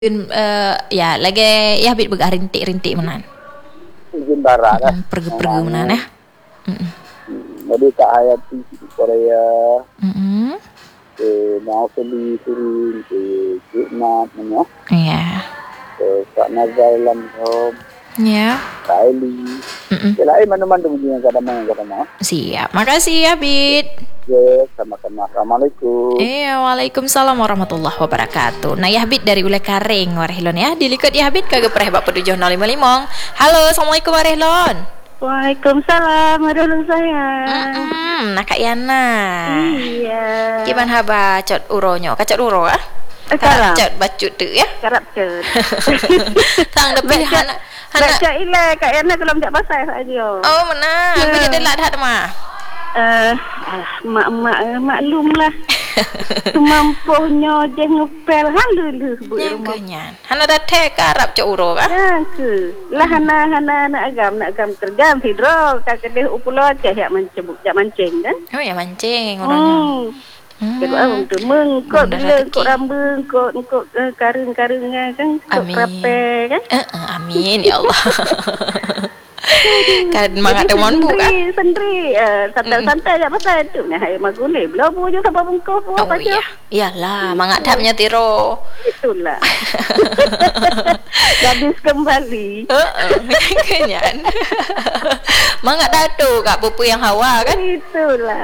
Ya lagi ya bit begah rintik-rintik menan. Izin barat dah. Pergi menan ya. Jadi tak hayati Korea. Mau beli turin ke Vietnam mana. Iya. Kak Nazar Lamhom. Ya. Kylie. Lain mana-mana yang kadang-kadang. Siap. Makasih ya Bit. Ya, sama-sama. Assalamualaikum. Waalaikumsalam warahmatullahi wabarakatuh. Nah ya Bit dari Ulai Karing Warehlon ya. Dilikut ya Bit kagak pereh bak pedujuh 055. Halo, assalamualaikum Warehlon. Waalaikumsalam warahmatullahi sayang. Nak Kak Yana. Iya. Gimana haba cot uronyo? Kacot uro ah? Karap cot bacut tu ya. Karap cut. Tang depan hana Baca ile Kak Yana kalau tak pasal saja. Oh menang. Aku jadi lat hat mah. Maklum lah. Semampunya je ngepel halu bu rumah. Nyanyi. Hana dah tek karap cok uro kah? Ya ke. Lah hana nak agam kerja hidro kak kedeh upulo aja yak mancing kan. Oh ya mancing orangnya. Kedua untuk mengkot bila kok rambung kok karung-karungnya kan kok rape kan. Amin ya Allah. Kan mangat temon bu kan. Sendiri santai-santai aja pasal itu nah hai magule belum punya sampai bengkok apa aja. Iyalah mangat tapnya tiro. Itulah. Gadis kembali. Kenyan. Mangat datu kak pupu yang hawa kan. Itulah.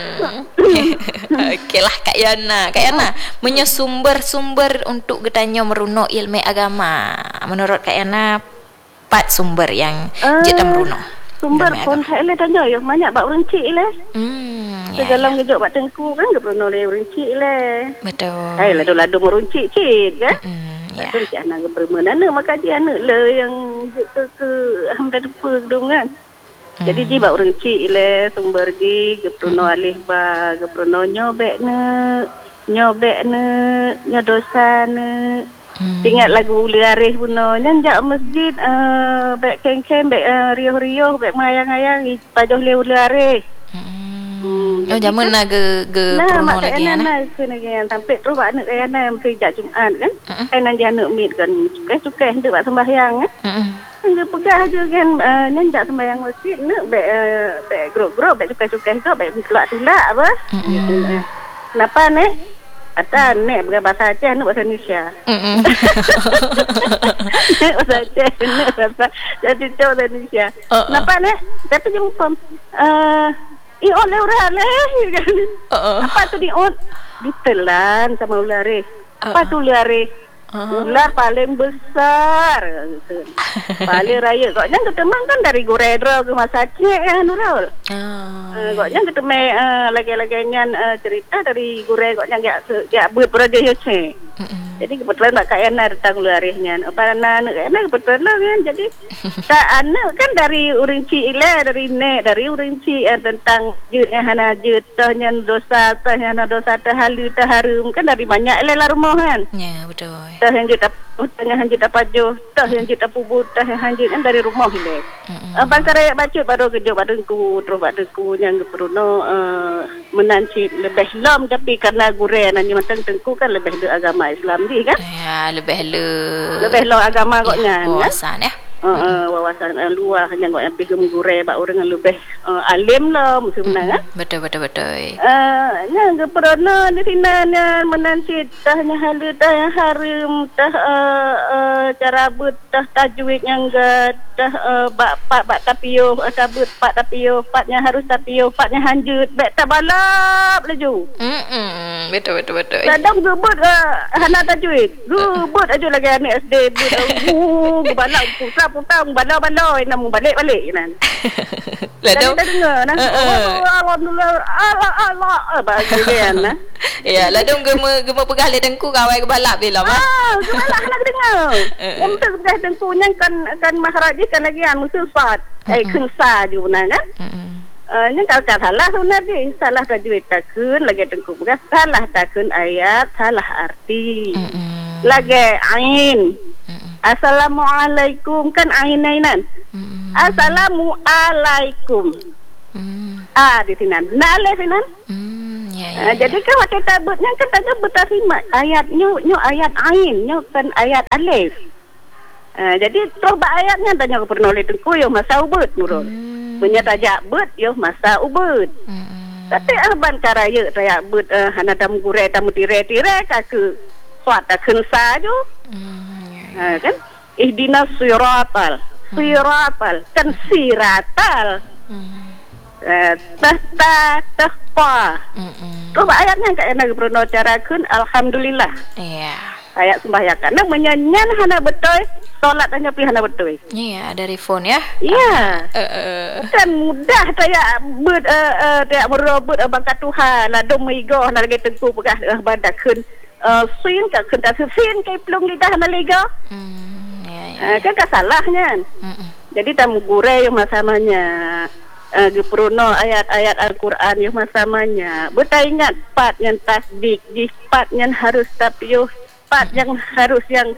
Okeylah Kak Yana. Kak Yana, sumber untuk getanya meruno ilmu agama. Menurut Kak Yana, 4 sumber yang kita meruno. Sumber pun saya tanya yang banyak bak rencik lah. Segala ngejok bak tengku kan ke meruno le rencik lah. Betul. Hai ladu meruncik cik kan. Ya. Betul cik anak bermenana maka dia anak le yang ke hamdan depa dong kan. Jadi dia bak rencik le sumber di ke meruno alih ba ke meruno nyobek ne nyodosa ne. Ingat lagu Uli Arif puno nyanjak masjid bek keng-keng bek riuh-riuh bek mayang-ayang pajoh le Uli Arif. Oh zaman nak ge prono lagi ya nah. Kena yang sampai terus bak nak ayana mesti jak Jumaat kan. Ai nan dia nak meet kan cukai hendak bak sembahyang kan. Dia pegah aja kan nyanjak sembahyang masjid nak bek grup-grup bek cukai-cukai tu bek tulak-tulak apa. Kenapa ni? Atau nek bukan bahasa Aceh, nek bahasa Indonesia. Nek bahasa Aceh, nek bahasa jadi cowok bahasa Indonesia. Kenapa nek? Tapi jumpa. Ion lewat leh. Apa tu ion? Ditelan sama ular. Apa tu ular? Ular paling besar. Paling raya. Kok jangan ketemu kan dari Goredro ke Mas Aceh kan Nurul. Kok jangan ketemu lagi-laginya cerita dari Gore kok jangan gak buat projek Yose. Jadi kebetulan Mbak Kak Yana datang luarihnya. Apa anak Yana kebetulan kan. Jadi Kak anak kan dari Urinci ile dari Urinci tentang jutnya hana jut tahnya dosa tahalu taharum kan dari banyak ile rumah kan. Ya betul. Tah yang juta tanya hanjit apa jo tah yang juta pubut tah yang hanjit kan dari rumah ile. Abang karek bacut baru kerja badengku terus badengku yang keperuno menancit lebih lom tapi karena Gore nanya matang tengku kan lebih le agama Islam di kan. Ya lebih lo agama koknya wawasan ya. Wawasan luar yang kok yang pergi Gore bak orang yang lebih alim lah mesti menang kan. Betul. Yang keperono di sini menancit tahnya halu tah yang harum tah cara but tah tajwid yang tah bak tapio sabut pak tapio paknya harus tapio paknya hanjut bek tabalap laju. Betul. Kadang gebut hana tajwid. Gebut aja lagi anak SD but balap putang balau namun balik kan. Ladang dengar nah. Alhamdulillah Allah bagian nah. Ya, ladang gema pegah le dengku kawai ke balap bila mah. Balap nak dengar. Untuk pegah dengku yang kan masyarakat kan lagi an musuh fat. Kengsa juga kan. Yang kalau salah sebenarnya salah tajwid takun lagi dengku pegah salah takun ayat salah arti. Lagi ain. Assalamualaikum kan ainan. Assalamualaikum. Di sini. Nale sinan. Ya. Jadi kan waktu tabutnya kan tanya berterima ayatnya ayat ain, kan ayat alif. Jadi terus ayatnya tanya pernah oleh tengku yo masa ubud nurul. Punya tajak bud yo masa ubud. Tapi alban karaya tajak bud hana tam gure tam tire kaku suat akun saju. Kan ihdinas siratal kan siratal. Tahpa. Coba ayatnya kayak nak beruno cara kun alhamdulillah. Iya. Ayat sembahyang karena menyanyian hana betul, solat hanya pi hana betul. Iya, dari phone ya. Iya. Kan mudah saya tak merobot bangkat Tuhan lah dom migo hana lagi tengku pegah badak kun sin ka kun tak sin kai plung lidah hana ligo. Kan kasalahnya. Jadi tamu gure yang masamanya. Geperuno ayat-ayat Al-Quran yang masamanya. Betul ingat part yang tasdik, di part yang harus tapiuh, part yang harus yang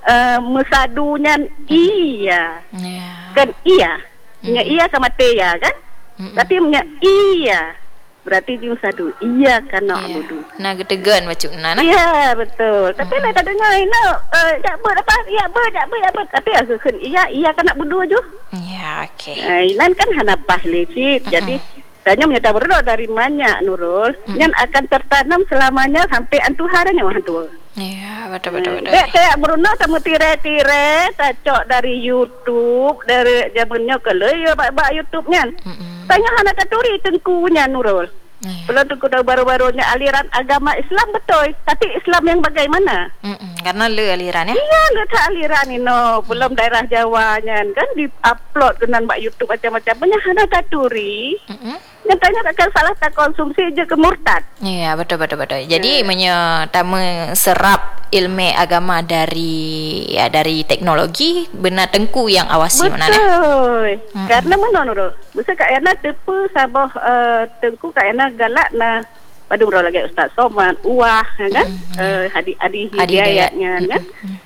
mesadunya iya. Kan iya. Iya sama teya kan? Tapi iya. Berarti dia sadu. Iya karena abudu. Nah gedegan macam mana? Iya betul. Tapi nak tak dengar tak ber apa? Ya ber. Tapi aku kan iya karena budu aja. Ya okey. Inan kan hana pahli sih. Jadi tanya menyata berdoa dari banyak Nurul. Yang akan tertanam selamanya sampai antuharanya hantu. Ya betul. Kayak Bruno sama tire-tire tacok dari YouTube dari zamannya kalau ya bak YouTube-nya. Tanya hana katuri tengkunya Nurul. Belum tengku baru-barunya aliran agama Islam betul, tapi Islam yang bagaimana? Karena aliran ya. Iya, tak aliran ini belum daerah Jawanya kan di-upload dengan bak YouTube macam-macam. Punya hana katuri. Nyatanya akan salah tak konsumsi je ke murtad. Iya betul. Jadi menyetama serap ilmu agama dari teknologi benar tengku yang awasi mana ni. Betul. Karena mana Nurul? Bisa kayaknya tepu sabah tengku kayaknya galak na pada urang lagi Ustaz Soman Uwah kan? Adi hidayatnya kan?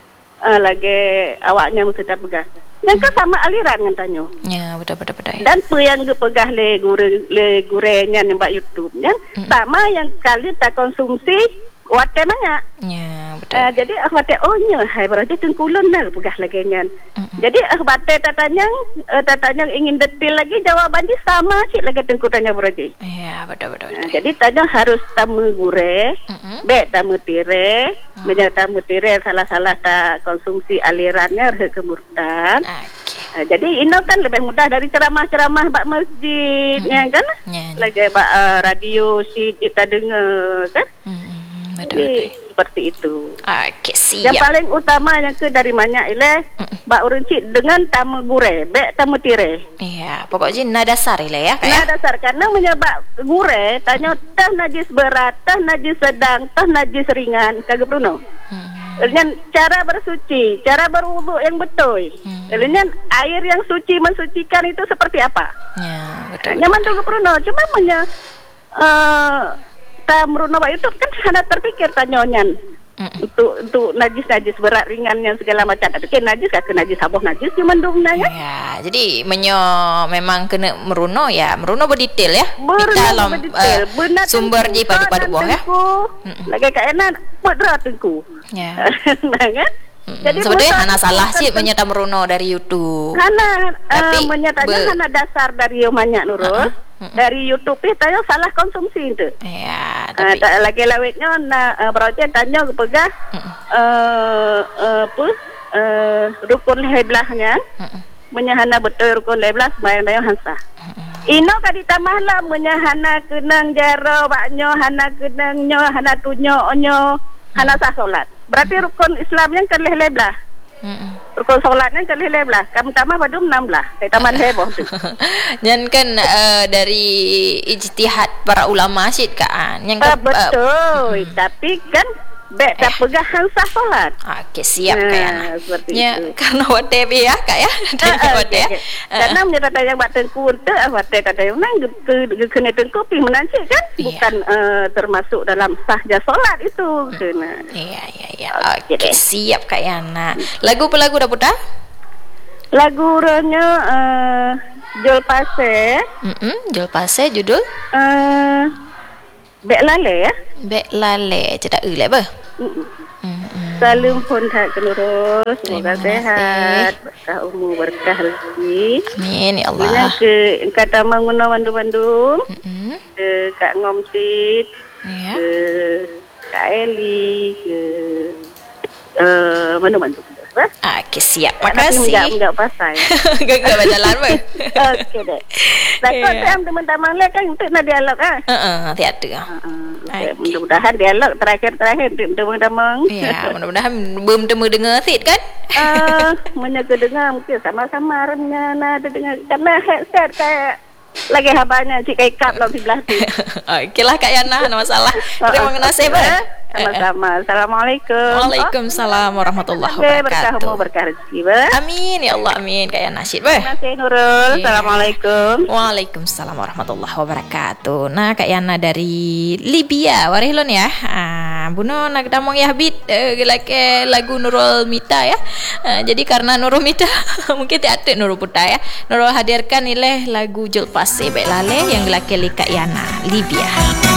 Lagi awaknya mesti tak pegang. Yang kan sama aliran kan tanya. Ya betul. Dan apa yang pegah le gurenya nembak YouTube-nya sama yang kali tak konsumsi wate banyak. Ya betul. Jadi wate hai berarti tengkulun lah pegah lagi nya. Jadi wate tatanya ingin detail lagi jawabannya sama sih lagi tengku tanya berarti. Ya betul. Jadi tanya harus tamu gure, tamu tire, tamu tire salah-salah tak konsumsi alirannya harus kemurtad. Jadi ini kan lebih mudah dari ceramah-ceramah bak masjid, kan? Lagi bak radio sih kita dengar, kan? Jadi seperti itu. Okey, siap. Yang paling utama yang ke dari mana ile bak uruncit dengan tamu gure, tamu tire. Iya, pokoknya nada dasar ile ya, Nada dasar karena menyebab gure tanya tah najis berat, tah najis sedang, tah najis ringan, kagak Bruno. Dengan cara bersuci, cara berwudu yang betul. Dengan air yang suci mensucikan itu seperti apa? Ya, betul. Nyaman tu Bruno, cuma Bruno itu kan hanya terpikir tanyaannya. Untuk najis berat ringannya segala macam. Tapi najis ke najis saboh najis cuma dumna ya. Ya, jadi memang kena meruno berdetail ya. Dalam sumber di padu-padu buah ya. Lagi kainan berat tengku. Ya. Kan? Jadi sebenarnya hana salah sih menyata meruno dari YouTube. Tapi menyatanya hana dasar dari banyak Nurul. Dari YouTube itu salah konsumsi itu. Ya, tapi lagi lawetnya projek tanya pegah rukun heblahnya. Menyahana betul rukun heblah sembahyang hansa. Ino ka ditamahlah menyahana kenang jaro baknyo hana kenangnya hana tunyo onyo hana sah solat. Berarti rukun Islam yang kelih leblah. Rukun solatnya kelih leblah. Kamu tambah pada 16. Saya taman heboh tu. Dan kan dari ijtihad para ulama syid kan. Yang betul. Tapi kan tak pegah sah solat. Okey, siap kayaknya. Seperti ya, itu. Karena wate ya kak ya. Okay. Karena menyata yang buat tengku tu wate kata yang kena tengku pi menanci kan bukan termasuk dalam sahja solat itu kena. Iya. Okey, siap Kak Yana. Lagu dah putar? Lagu ronya Jol Pase. Jol Pase judul? Bek lale ya. Bek lale cedak ulek ber. Salam pun tak Nurul. Semoga Terima sehat, berkah umur, berkah rezeki. Amin ya Bila Allah. ke kata menguna Bandung, ke Kak Ngomtit, Ya. ke Kak Eli, ke Bandung. Okey, siap. Tapi Makasih. enggak pasal. Gagal berjalan ber. Okey deh. Takut saya teman-teman lah kan untuk nak dialog ah. Tiada. Okay. Mudah-mudahan dialog terakhir untuk teman-teman. Ya, mudah-mudahan belum temu dengar Sid kan? Menyaka dengar mungkin sama-sama remnya ada dengar karena headset kayak lagi habanya cik kekap lah sebelah tu. Okeylah Kak Yana, no masalah. Terima kasih ber. Sama-sama. Assalamualaikum. Waalaikumsalam warahmatullahi Berkah umur, wabarakatuh. berkah rezeki ber. Amin ya Allah, amin Kak Yana Syed ber. Terima kasih Nurul. Ya. Assalamualaikum. Waalaikumsalam warahmatullahi wabarakatuh. Nah, Kak Yana dari Libya, warihlon ya. Buno nak damong ya habit gelake lagu Nurul Mita ya. Jadi karena Nurul Mita mungkin tiada Nurul Puta ya. Nurul hadirkan nilai lagu Julpase Bek Lale yang gelake li Kak Yana Libya.